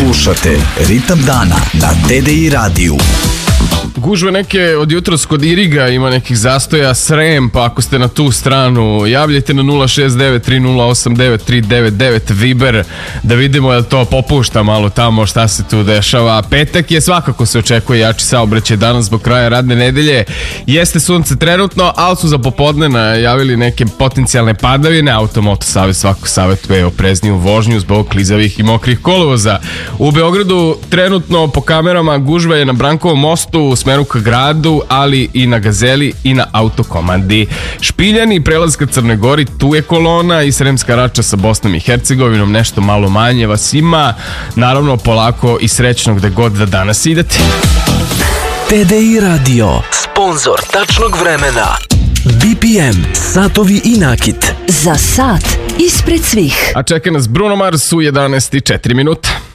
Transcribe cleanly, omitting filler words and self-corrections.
Slušate Ritam dana na TDI radiju. Gužve neke od jutros kod Iriga, ima nekih zastoja, Srem, pa ako ste na tu stranu, javljajte na 069-3089-399 Viber, da vidimo da to popušta malo tamo, šta se tu dešava. Petak je, svakako se očekuje jači saobraćaj danas zbog kraja radne nedelje. Jeste sunce trenutno, ali su za popodne najavili neke potencijalne padavine. Automoto savez svako savjetuje oprezniju vožnju zbog klizavih i mokrih kolovoza. U Beogradu trenutno po kamerama gužva je na Brankovom mostu u smeru ka gradu, ali i na Gazeli i na Autokomandi. Špiljani, prelaz ka Crnoj Gori, tu je kolona, i Sremska Rača sa Bosnom i Hercegovinom, nešto malo manje vas ima. Naravno, polako i srećno gde god da danas idete. TDI radio, sponzor tačnog vremena. BPM, satovi i nakit. Za sat ispred svih. A čeka nas Bruno Mars u 11:04 minuta.